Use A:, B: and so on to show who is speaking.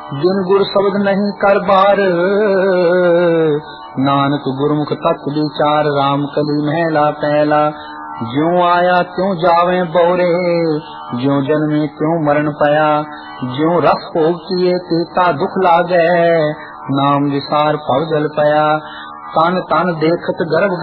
A: जिन गुर शब्द नहीं कर बार, नानक गुरमुख तत्व विचार। राम कली महला पहला, ज्यों आया त्यों जावे बोरे, ज्यों जन्मे त्यों मरण पया। ज्यों रस भोग किए तीता दुख लागे, नाम विसार भव जल पया। तन तन देखत गर्भ